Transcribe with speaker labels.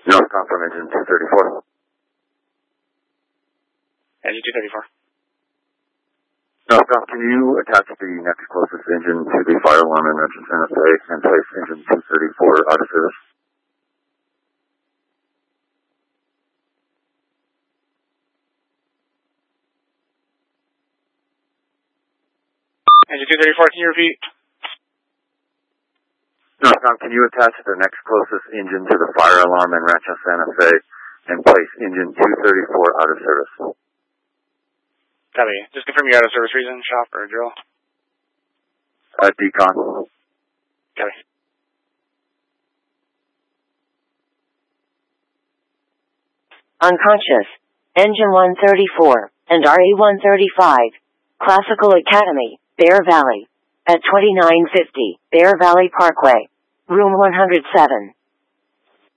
Speaker 1: Northbound from engine 234.
Speaker 2: Engine 234.
Speaker 1: Northbound, can you attach the next closest engine to the fire alarm in Rancho Santa Fe and place engine 234 out of service?
Speaker 2: Engine 234, can you repeat?
Speaker 1: Northbound, can you attach the next closest engine to the fire alarm in Rancho Santa Fe and place engine 234 out of service?
Speaker 2: Copy. Just confirm you're out of service reason, shop or drill.
Speaker 1: Decon.
Speaker 2: Copy.
Speaker 3: Unconscious. Engine 134 and RE-135. Classical Academy, Bear Valley. At 2950, Bear Valley Parkway. Room 107.